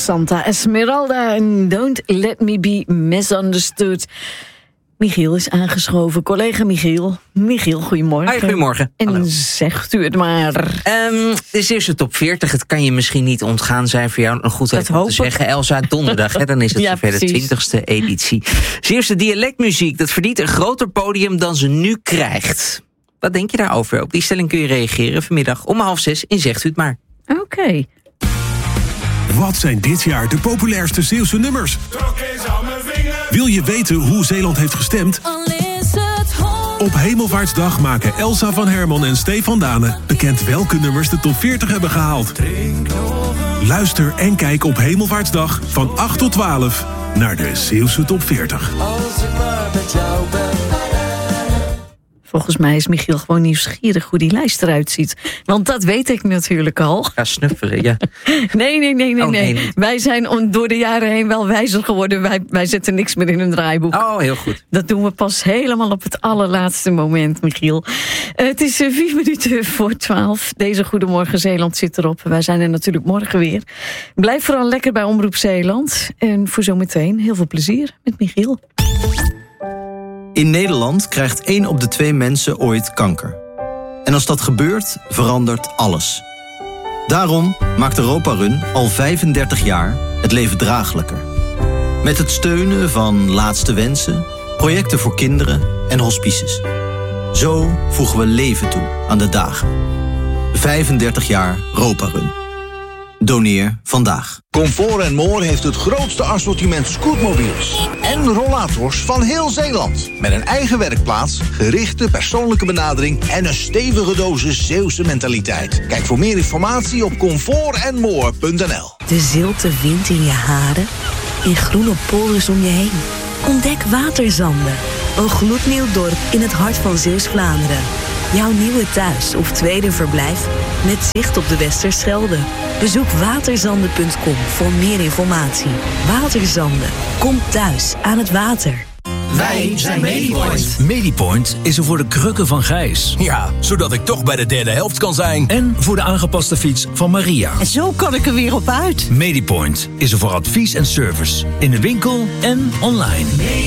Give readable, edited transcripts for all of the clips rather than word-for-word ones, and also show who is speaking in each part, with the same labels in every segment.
Speaker 1: Santa Esmeralda en Don't Let Me Be Misunderstood. Michiel is aangeschoven. Collega Michiel. Michiel, goedemorgen.
Speaker 2: Hoi, goedemorgen.
Speaker 1: En
Speaker 2: hallo.
Speaker 1: Zegt u het maar.
Speaker 2: Dit is de top 40. Het kan je misschien niet ontgaan zijn voor jou. Een goed even om te zeggen. Elsa, donderdag. Hè, dan is het
Speaker 1: Ja,
Speaker 2: zover de 20e editie. Zeerste dialectmuziek. Dat verdient een groter podium dan ze nu krijgt. Wat denk je daarover? Op die stelling kun je reageren vanmiddag om 5:30 in Zegt u het maar.
Speaker 1: Oké.
Speaker 3: Wat zijn dit jaar de populairste Zeeuwse nummers? Wil je weten hoe Zeeland heeft gestemd? Op Hemelvaartsdag maken Elsa van Herman en Stefan Dane bekend welke nummers de top 40 hebben gehaald. Luister en kijk op Hemelvaartsdag van 8 tot 12 naar de Zeeuwse top 40.
Speaker 1: Volgens mij is Michiel gewoon nieuwsgierig hoe die lijst eruit ziet. Want dat weet ik natuurlijk al.
Speaker 2: Ga snufferen, ja.
Speaker 1: Nee. Wij zijn door de jaren heen wel wijzer geworden. Wij zetten niks meer in een draaiboek.
Speaker 2: Oh, heel goed.
Speaker 1: Dat doen we pas helemaal op het allerlaatste moment, Michiel. Het is 4 minuten voor 12. Deze Goedemorgen Zeeland zit erop. Wij zijn er natuurlijk morgen weer. Blijf vooral lekker bij Omroep Zeeland. En voor zometeen heel veel plezier met Michiel.
Speaker 4: In Nederland krijgt 1 op de 2 mensen ooit kanker. En als dat gebeurt, verandert alles. Daarom maakt Europa Run al 35 jaar het leven draaglijker. Met het steunen van Laatste Wensen, projecten voor kinderen en hospices. Zo voegen we leven toe aan de dagen. 35 jaar Europa Run. Doneer vandaag.
Speaker 5: Comfort & More heeft het grootste assortiment scootmobiels en rollators van heel Zeeland. Met een eigen werkplaats, gerichte persoonlijke benadering en een stevige dosis Zeeuwse mentaliteit. Kijk voor meer informatie op comfortandmore.nl.
Speaker 6: De zilte wind in je haren, in groene polders om je heen. Ontdek Waterzanden, een gloednieuw dorp in het hart van Zeeuws-Vlaanderen. Jouw nieuwe thuis of tweede verblijf met zicht op de Westerschelde. Bezoek waterzanden.com voor meer informatie. Waterzanden. Kom thuis aan het water.
Speaker 7: Wij zijn Medipoint.
Speaker 8: Medipoint is er voor de krukken van Gijs.
Speaker 7: Ja, zodat ik toch bij de derde helft kan zijn.
Speaker 8: En voor de aangepaste fiets van Maria.
Speaker 9: En zo kan ik er weer op uit.
Speaker 8: Medipoint is er voor advies en service. In de winkel en online.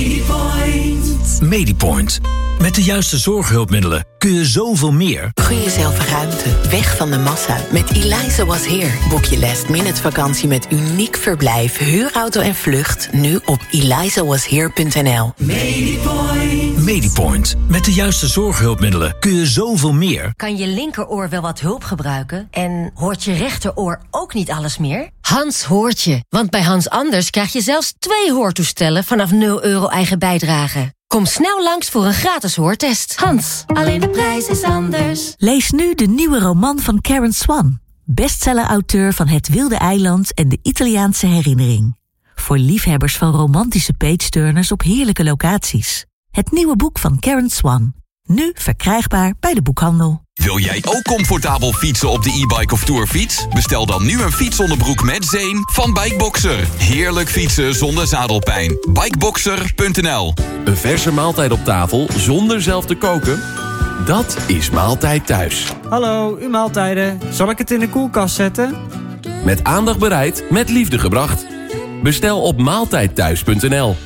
Speaker 7: Medipoint.
Speaker 8: Medipoint. Met de juiste zorghulpmiddelen kun je zoveel meer.
Speaker 10: Gun jezelf ruimte, weg van de massa. Met Eliza Was Here boek je last-minute vakantie met uniek verblijf, huurauto en vlucht. Nu op elizawashere.nl.
Speaker 7: Medipoint.
Speaker 8: Medipoint. Met de juiste zorghulpmiddelen kun je zoveel meer.
Speaker 11: Kan je linkeroor wel wat hulp gebruiken? En hoort je rechteroor ook niet alles meer? Hans hoort je. Want bij Hans Anders krijg je zelfs 2 hoortoestellen vanaf €0 eigen bijdrage. Kom snel langs voor een gratis hoortest. Hans, alleen de prijs is anders.
Speaker 6: Lees nu de nieuwe roman van Karen Swan. Bestseller-auteur van Het Wilde Eiland en de Italiaanse Herinnering. Voor liefhebbers van romantische page-turners op heerlijke locaties. Het nieuwe boek van Karen Swan. Nu verkrijgbaar bij de boekhandel.
Speaker 12: Wil jij ook comfortabel fietsen op de e-bike of tourfiets? Bestel dan nu een fietsonderbroek met zeem van Bikeboxer. Heerlijk fietsen zonder zadelpijn. Bikeboxer.nl.
Speaker 13: Een verse maaltijd op tafel zonder zelf te koken? Dat is Maaltijd Thuis.
Speaker 14: Hallo, uw maaltijden. Zal ik het in de koelkast zetten?
Speaker 13: Met aandacht bereid, met liefde gebracht. Bestel op maaltijdthuis.nl.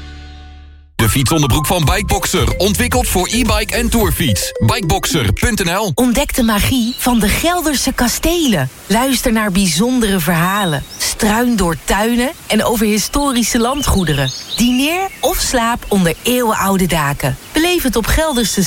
Speaker 12: De fietsonderbroek van Bikeboxer. Ontwikkeld voor e-bike en tourfiets. Bikeboxer.nl.
Speaker 6: Ontdek de magie van de Gelderse kastelen. Luister naar bijzondere verhalen. Struin door tuinen en over historische landgoederen. Dineer of slaap onder eeuwenoude daken. Beleef het op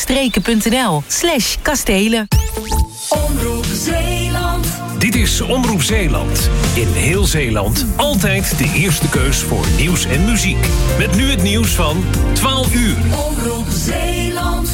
Speaker 6: geldersestreken.nl/kastelen.
Speaker 7: Omroep Zeeland.
Speaker 8: Dit is Omroep Zeeland. In heel Zeeland altijd de eerste keus voor nieuws en muziek. Met nu het nieuws van 12 uur.
Speaker 7: Omroep Zeeland.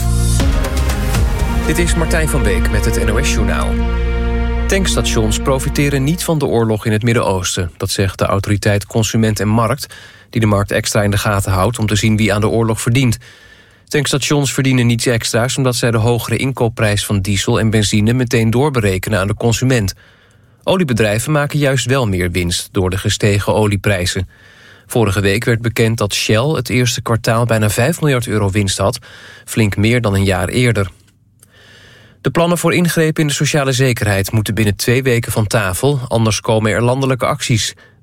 Speaker 15: Dit is Martijn van Beek met het NOS-journaal. Tankstations profiteren niet van de oorlog in het Midden-Oosten. Dat zegt de autoriteit Consument en Markt, die de markt extra in de gaten houdt om te zien wie aan de oorlog verdient. Tankstations verdienen niets extra's omdat zij de hogere inkoopprijs van diesel en benzine meteen doorberekenen aan de consument. Oliebedrijven maken juist wel meer winst door de gestegen olieprijzen. Vorige week werd bekend dat Shell het eerste kwartaal bijna €5 miljard winst had, flink meer dan een jaar eerder. De plannen voor ingrepen in de sociale zekerheid moeten binnen 2 weken van tafel, anders komen er landelijke acties.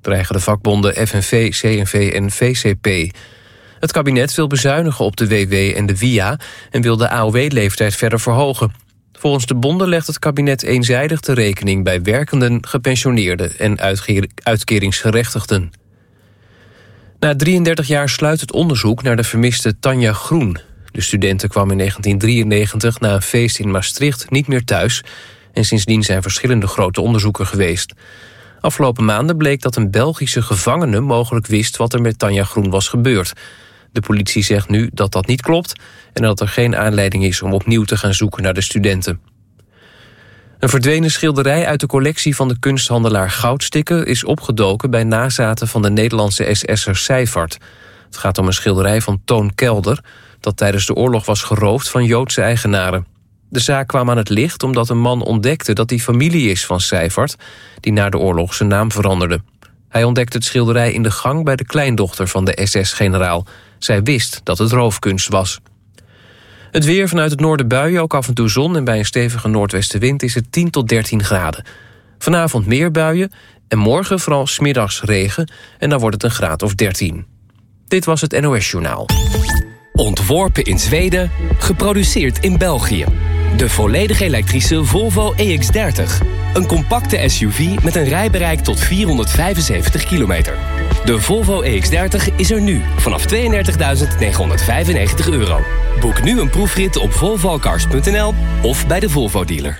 Speaker 15: dreigen de vakbonden FNV, CNV en VCP. Het kabinet wil bezuinigen op de WW en de WIA en wil de AOW-leeftijd verder verhogen. Volgens de bonden legt het kabinet eenzijdig de rekening bij werkenden, gepensioneerden en uitkeringsgerechtigden. Na 33 jaar sluit het onderzoek naar de vermiste Tanja Groen. De studente kwam in 1993 na een feest in Maastricht niet meer thuis en sindsdien zijn verschillende grote onderzoeken geweest. Afgelopen maanden bleek dat een Belgische gevangene mogelijk wist wat er met Tanja Groen was gebeurd. De politie zegt nu dat dat niet klopt en dat er geen aanleiding is om opnieuw te gaan zoeken naar de studenten. Een verdwenen schilderij uit de collectie van de kunsthandelaar Goudstikken is opgedoken bij nazaten van de Nederlandse SS'er Seyfarth. Het gaat om een schilderij van Toon Kelder dat tijdens de oorlog was geroofd van Joodse eigenaren. De zaak kwam aan het licht omdat een man ontdekte dat hij familie is van Seyfarth, die na de oorlog zijn naam veranderde. Hij ontdekte het schilderij in de gang bij de kleindochter van de SS-generaal. Zij wist dat het roofkunst was. Het weer: vanuit het noorden buien, ook af en toe zon en bij een stevige noordwestenwind is het 10 tot 13 graden. Vanavond meer buien en morgen vooral 's middags regen en dan wordt het een graad of 13. Dit was het NOS Journaal.
Speaker 16: Ontworpen in Zweden, geproduceerd in België. De volledig elektrische Volvo EX30. Een compacte SUV met een rijbereik tot 475 kilometer. De Volvo EX30 is er nu vanaf €32.995. Boek nu een proefrit op volvocars.nl of bij de Volvo dealer.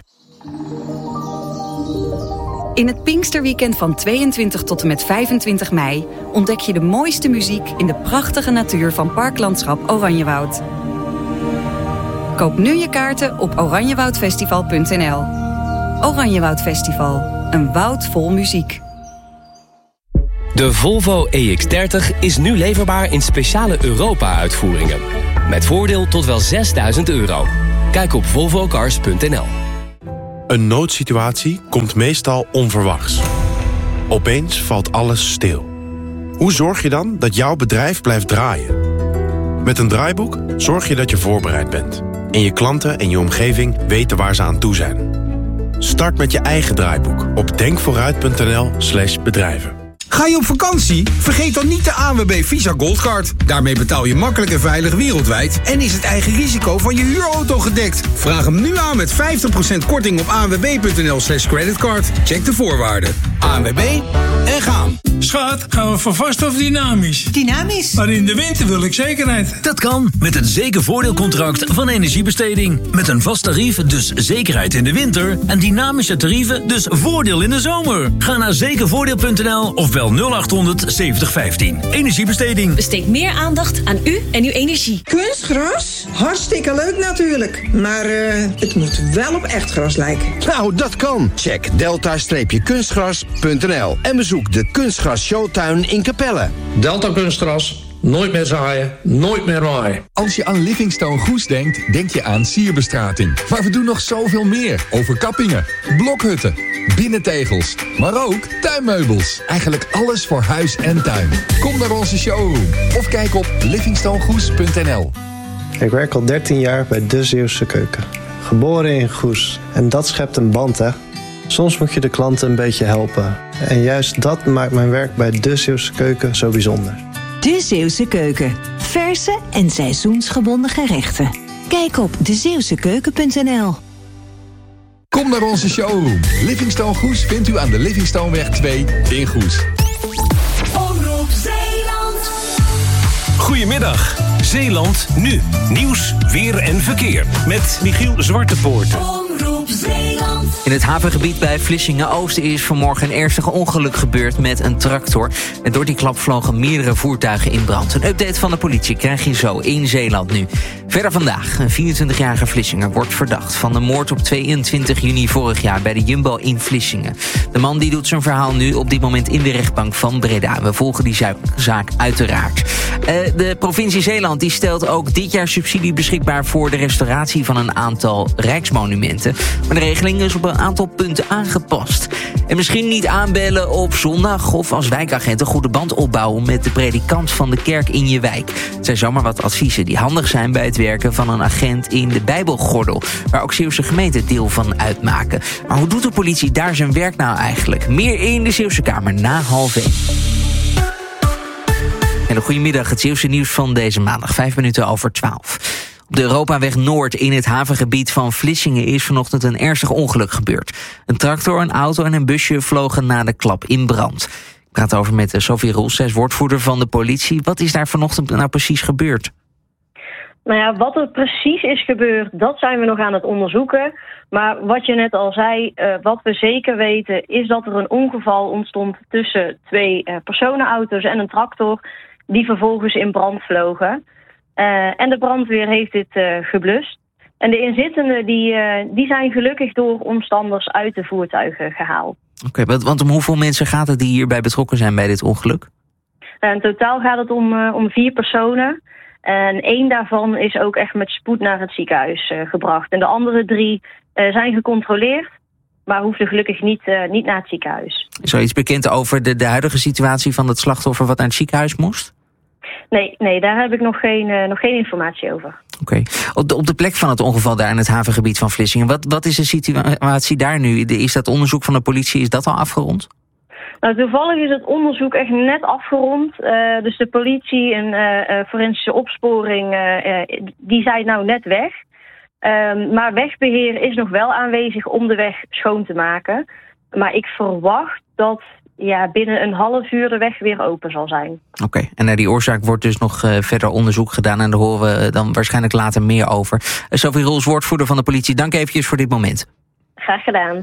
Speaker 17: In het Pinksterweekend van 22 tot en met 25 mei... ontdek je de mooiste muziek in de prachtige natuur van Parklandschap Oranjewoud. Koop nu je kaarten op oranjewoudfestival.nl. Oranjewoud Festival, een woud vol muziek.
Speaker 16: De Volvo EX30 is nu leverbaar in speciale Europa-uitvoeringen. Met voordeel tot wel €6.000. Kijk op volvocars.nl.
Speaker 18: Een noodsituatie komt meestal onverwachts. Opeens valt alles stil. Hoe zorg je dan dat jouw bedrijf blijft draaien? Met een draaiboek zorg je dat je voorbereid bent. En je klanten en je omgeving weten waar ze aan toe zijn. Start met je eigen draaiboek op denkvooruit.nl/bedrijven.
Speaker 19: Ga je op vakantie? Vergeet dan niet de ANWB Visa Goldcard. Daarmee betaal je makkelijk en veilig wereldwijd en is het eigen risico van je huurauto gedekt. Vraag hem nu aan met 50% korting op anwb.nl/creditcard. Check de voorwaarden. ANWB en gaan.
Speaker 20: Schat, gaan we voor vast of dynamisch?
Speaker 9: Dynamisch.
Speaker 20: Maar in de winter wil ik zekerheid.
Speaker 21: Dat kan met het zekervoordeelcontract van Energiebesteding. Met een vast tarief, dus zekerheid in de winter. En dynamische tarieven, dus voordeel in de zomer. Ga naar zekervoordeel.nl of bel 0800 7015. Energiebesteding.
Speaker 22: Besteed meer aandacht aan u en uw energie.
Speaker 9: Kunstgras? Hartstikke leuk natuurlijk. Maar het moet wel op echt gras lijken.
Speaker 23: Nou, dat kan. Check delta-kunstgras.nl en bezoek de Kunstgras Showtuin in Capelle.
Speaker 24: Delta Kunstgras. Nooit meer zaaien, nooit meer maaien.
Speaker 25: Als je aan Livingstone Goes denkt, denk je aan sierbestrating. Maar we doen nog zoveel meer. Overkappingen, blokhutten, binnentegels, maar ook tuinmeubels. Eigenlijk alles voor huis en tuin. Kom naar onze showroom of kijk op livingstonegoes.nl.
Speaker 26: Ik werk al 13 jaar bij De Zeeuwse Keuken. Geboren in Goes. En dat schept een band, hè. Soms moet je de klanten een beetje helpen. En juist dat maakt mijn werk bij De Zeeuwse Keuken zo bijzonder.
Speaker 27: De Zeeuwse Keuken. Verse en seizoensgebonden gerechten. Kijk op dezeeuwsekeuken.nl.
Speaker 25: Kom naar onze showroom. Livingstone Goes vindt u aan de Livingstoneweg 2 in Goes.
Speaker 7: Omroep Zeeland.
Speaker 8: Goedemiddag. Zeeland nu. Nieuws, weer en verkeer. Met Michiel Zwartepoort.
Speaker 7: Omroep Zeeland.
Speaker 2: In het havengebied bij Vlissingen-Oost is vanmorgen een ernstig ongeluk gebeurd met een tractor. En door die klap vlogen meerdere voertuigen in brand. Een update van de politie krijg je zo in Zeeland nu. Verder vandaag, een 24-jarige Vlissinger wordt verdacht van de moord op 22 juni vorig jaar bij de Jumbo in Vlissingen. De man die doet zijn verhaal nu op dit moment in de rechtbank van Breda. We volgen die zaak uiteraard. De provincie Zeeland die stelt ook dit jaar subsidie beschikbaar voor de restauratie van een aantal rijksmonumenten. Maar de regeling is op een aantal punten aangepast. En misschien niet aanbellen op zondag of als wijkagent een goede band opbouwen met de predikant van de kerk in je wijk. Het zijn zomaar wat adviezen die handig zijn bij het werken van een agent in de Bijbelgordel, waar ook Zeeuwse gemeenten deel van uitmaken. Maar hoe doet de politie daar zijn werk nou eigenlijk? Meer in de Zeeuwse Kamer na 12:30. Hele goedemiddag, het Zeeuwse nieuws van deze maandag, 11:05. Op de Europaweg Noord in het havengebied van Vlissingen is vanochtend een ernstig ongeluk gebeurd. Een tractor, een auto en een busje vlogen na de klap in brand. Ik praat over met Sophie Roels, zij is woordvoerder van de politie. Wat is daar vanochtend nou precies gebeurd?
Speaker 1: Nou ja, wat er precies is gebeurd, dat zijn we nog aan het onderzoeken. Maar wat je net al zei, wat we zeker weten is dat er een ongeval ontstond tussen 2 personenauto's en een tractor die vervolgens in brand vlogen. En de brandweer heeft dit geblust. En de inzittenden die zijn gelukkig door omstanders uit de voertuigen gehaald.
Speaker 2: Oké, want om hoeveel mensen gaat het die hierbij betrokken zijn bij dit ongeluk?
Speaker 1: In totaal gaat het om 4 personen. En 1 daarvan is ook echt met spoed naar het ziekenhuis gebracht. En de andere 3 zijn gecontroleerd, maar hoefden gelukkig niet naar het ziekenhuis.
Speaker 2: Is er iets bekend over de huidige situatie van het slachtoffer wat naar het ziekenhuis moest?
Speaker 1: Nee, daar heb ik nog geen informatie over.
Speaker 2: Oké. Op de plek van het ongeval daar in het havengebied van Vlissingen, wat is de situatie daar nu? Is dat onderzoek van de politie, is dat al afgerond?
Speaker 1: Nou, toevallig is het onderzoek echt net afgerond. Dus de politie en forensische opsporing, die zijn nou net weg. Maar wegbeheer is nog wel aanwezig om de weg schoon te maken. Maar ik verwacht dat binnen een half uur de weg weer open zal zijn.
Speaker 2: Oké, en naar die oorzaak wordt dus nog verder onderzoek gedaan en daar horen we dan waarschijnlijk later meer over. Sophie Roels, woordvoerder van de politie, dank eventjes voor dit moment.
Speaker 1: Graag gedaan.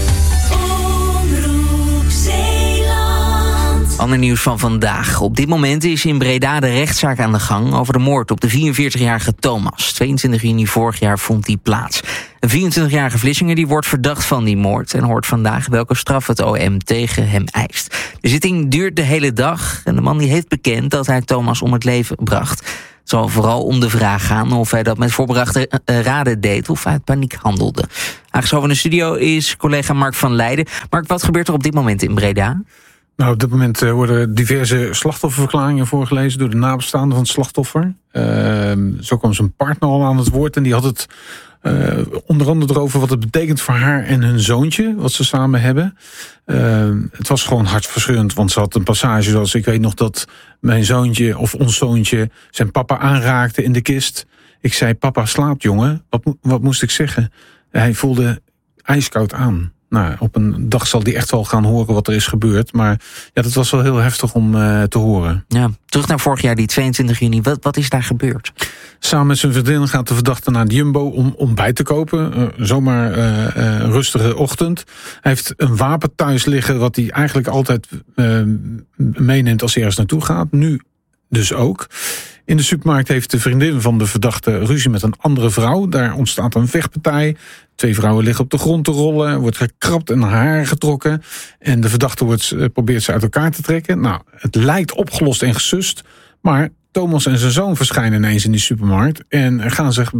Speaker 2: Ander nieuws van vandaag. Op dit moment is in Breda de rechtszaak aan de gang over de moord op de 44-jarige Thomas. 22 juni vorig jaar vond die plaats. Een 24-jarige Vlissinger die wordt verdacht van die moord en hoort vandaag welke straf het OM tegen hem eist. De zitting duurt de hele dag en de man die heeft bekend dat hij Thomas om het leven bracht. Het zal vooral om de vraag gaan of hij dat met voorbedachte raden deed of uit paniek handelde. Aangeschoven in de studio is collega Mark van Leijden. Mark, wat gebeurt er op dit moment in Breda?
Speaker 3: Nou, op dit moment worden diverse slachtofferverklaringen voorgelezen door de nabestaanden van het slachtoffer. Zo kwam zijn partner al aan het woord en die had het onder andere erover wat het betekent voor haar en hun zoontje, wat ze samen hebben. Het was gewoon hartverscheurend, want ze had een passage zoals: ik weet nog dat mijn zoontje of ons zoontje zijn papa aanraakte in de kist. Ik zei: papa slaapt, jongen. Wat moest ik zeggen? Hij voelde ijskoud aan. Nou, op een dag zal hij echt wel gaan horen wat er is gebeurd. Maar ja, dat was wel heel heftig om te horen. Ja,
Speaker 2: terug naar vorig jaar, die 22 juni. Wat is daar gebeurd?
Speaker 3: Samen met zijn vriendin gaat de verdachte naar de Jumbo om bij te kopen. Zomaar rustige ochtend. Hij heeft een wapen thuis liggen wat hij eigenlijk altijd meeneemt als hij ergens naartoe gaat. Nu dus ook. In de supermarkt heeft de vriendin van de verdachte ruzie met een andere vrouw. Daar ontstaat een vechtpartij. 2 vrouwen liggen op de grond te rollen. Wordt gekrapt en haar getrokken. En de verdachte probeert ze uit elkaar te trekken. Nou, het lijkt opgelost en gesust. Maar Thomas en zijn zoon verschijnen ineens in die supermarkt. En gaan zich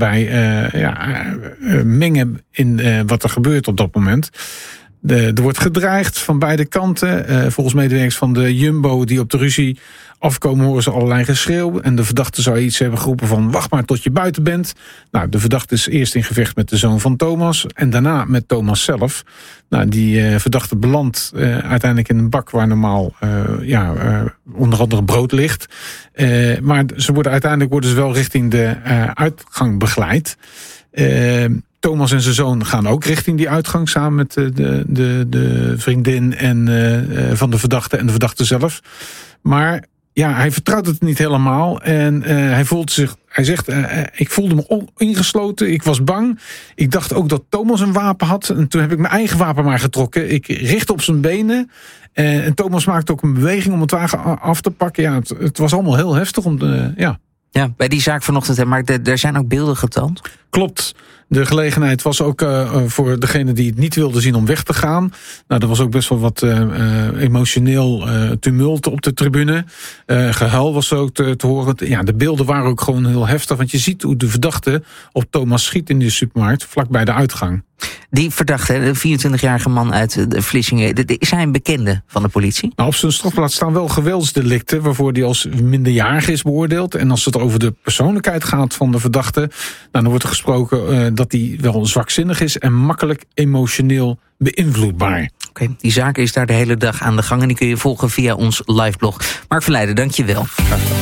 Speaker 3: mengen in wat er gebeurt op dat moment. Er wordt gedreigd van beide kanten. Volgens medewerkers van de Jumbo die op de ruzie afkomen, horen ze allerlei geschreeuw. En de verdachte zou iets hebben geroepen van: wacht maar tot je buiten bent. Nou, de verdachte is eerst in gevecht met de zoon van Thomas. En daarna met Thomas zelf. Nou, die verdachte belandt uiteindelijk in een bak waar normaal onder andere brood ligt. Maar uiteindelijk worden ze wel richting de uitgang begeleid. Thomas en zijn zoon gaan ook richting die uitgang samen met de vriendin en van de verdachte en de verdachte zelf. Maar ja, hij vertrouwt het niet helemaal en hij zegt, ik voelde me ingesloten, ik was bang. Ik dacht ook dat Thomas een wapen had en toen heb ik mijn eigen wapen maar getrokken. Ik richtte op zijn benen en Thomas maakte ook een beweging om het wagen af te pakken. Ja, het was allemaal heel heftig
Speaker 2: Ja, bij die zaak vanochtend, maar er zijn ook beelden getoond.
Speaker 3: Klopt. De gelegenheid was ook voor degene die het niet wilde zien om weg te gaan. Nou, er was ook best wel wat emotioneel tumult op de tribune. Gehuil was ook te horen. Ja, de beelden waren ook gewoon heel heftig. Want je ziet hoe de verdachte op Thomas schiet in de supermarkt, vlak bij de uitgang.
Speaker 2: Die verdachte, de 24-jarige man uit de Vlissingen, is hij een bekende van de politie?
Speaker 3: Nou, op zijn strafblad staan wel geweldsdelicten waarvoor hij als minderjarig is beoordeeld. En als het over de persoonlijkheid gaat van de verdachte, nou, dan wordt er gesproken dat hij wel zwakzinnig is en makkelijk emotioneel beïnvloedbaar.
Speaker 2: Oké, die zaak is daar de hele dag aan de gang en die kun je volgen via ons liveblog. Mark Verleijden, dank je wel.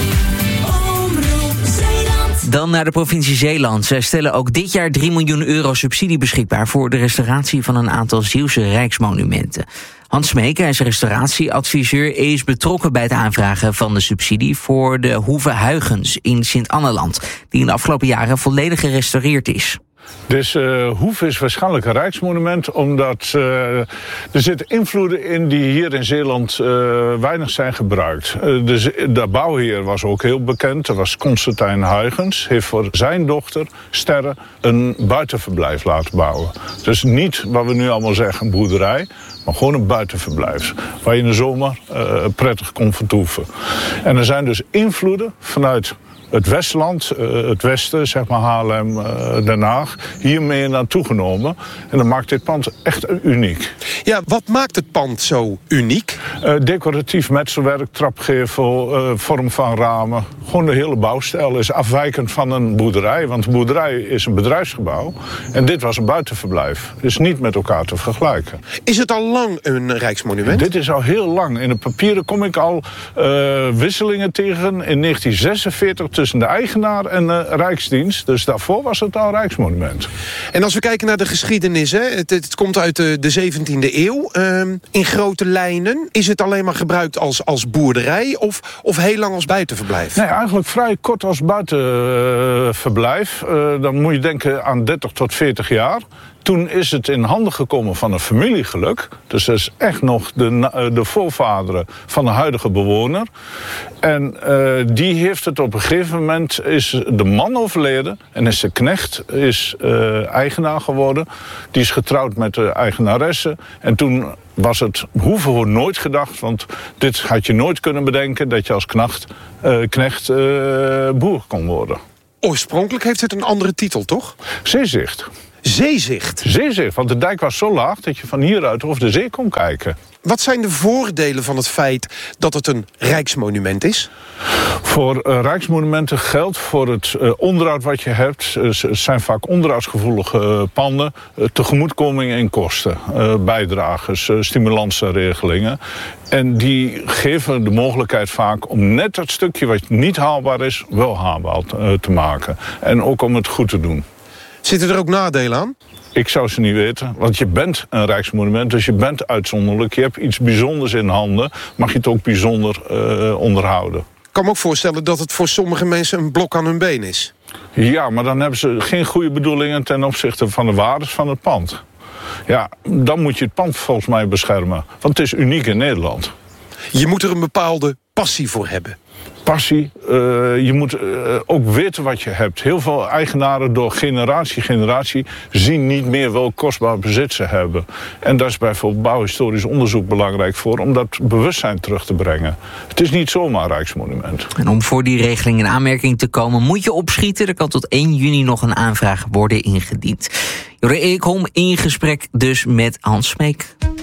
Speaker 2: Dan naar de provincie Zeeland. Zij stellen ook dit jaar 3 miljoen euro subsidie beschikbaar voor de restauratie van een aantal Zeeuwse rijksmonumenten. Hans Smeek, hij is restauratieadviseur, is betrokken bij het aanvragen van de subsidie voor de Hoeve Huygens in Sint-Anneland, die in de afgelopen jaren volledig gerestaureerd is.
Speaker 4: Dus Hoeve is waarschijnlijk een rijksmonument, omdat er zitten invloeden in die hier in Zeeland weinig zijn gebruikt. De bouwheer was ook heel bekend, dat was Constantijn Huygens. Heeft voor zijn dochter, Sterre, een buitenverblijf laten bouwen. Dus niet wat we nu allemaal zeggen, een boerderij, maar gewoon een buitenverblijf. Waar je in de zomer prettig kon vertoeven. En er zijn dus invloeden vanuit het Westland, het Westen, zeg maar Haarlem, Den Haag, hiermee naartoe genomen. En dat maakt dit pand echt uniek.
Speaker 5: Ja, wat maakt het pand zo uniek?
Speaker 4: Decoratief metselwerk, trapgevel, vorm van ramen. Gewoon de hele bouwstijl is afwijkend van een boerderij. Want een boerderij is een bedrijfsgebouw. En dit was een buitenverblijf. Dus niet met elkaar te vergelijken.
Speaker 5: Is het al lang een rijksmonument?
Speaker 4: Dit is al heel lang. In de papieren kom ik al wisselingen tegen in 1946... tussen de eigenaar en de Rijksdienst. Dus daarvoor was het al Rijksmonument.
Speaker 5: En als we kijken naar de geschiedenis, hè, het komt uit de 17e eeuw. In grote lijnen, is het alleen maar gebruikt als boerderij of heel lang als buitenverblijf?
Speaker 4: Nee, eigenlijk vrij kort als buitenverblijf. Dan moet je denken aan 30 tot 40 jaar. Toen is het in handen gekomen van een familiegeluk. Dus dat is echt nog de voorvaderen van de huidige bewoner. En die heeft het op een gegeven moment, is de man overleden en is de knecht eigenaar geworden. Die is getrouwd met de eigenaresse. En toen was het Hoeve nooit gedacht, want dit had je nooit kunnen bedenken, dat je als knecht boer kon worden.
Speaker 5: Oorspronkelijk heeft het een andere titel, toch?
Speaker 4: Zeezicht.
Speaker 5: Zeezicht?
Speaker 4: Zeezicht, want de dijk was zo laag dat je van hieruit over de zee kon kijken.
Speaker 5: Wat zijn de voordelen van het feit dat het een rijksmonument is?
Speaker 4: Voor rijksmonumenten geldt voor het onderhoud wat je hebt. Het zijn vaak onderhoudsgevoelige panden. Tegemoetkoming in kosten, bijdragers, stimulansenregelingen. En die geven de mogelijkheid vaak om net dat stukje wat niet haalbaar is, wel haalbaar te maken. En ook om het goed te doen.
Speaker 5: Zitten er ook nadelen aan?
Speaker 4: Ik zou ze niet weten, want je bent een rijksmonument, dus je bent uitzonderlijk. Je hebt iets bijzonders in handen, mag je het ook bijzonder onderhouden.
Speaker 5: Ik kan me ook voorstellen dat het voor sommige mensen een blok aan hun been is.
Speaker 4: Ja, maar dan hebben ze geen goede bedoelingen ten opzichte van de waardes van het pand. Ja, dan moet je het pand volgens mij beschermen, want het is uniek in Nederland.
Speaker 5: Je moet er een bepaalde passie voor hebben.
Speaker 4: Passie, je moet ook weten wat je hebt. Heel veel eigenaren door generatie zien niet meer welk kostbaar bezit ze hebben. En daar is bijvoorbeeld bouwhistorisch onderzoek belangrijk voor, om dat bewustzijn terug te brengen. Het is niet zomaar een rijksmonument.
Speaker 2: En om voor die regeling in aanmerking te komen moet je opschieten. Er kan tot 1 juni nog een aanvraag worden ingediend. Jorre Eekholm in gesprek dus met Hans Smeek.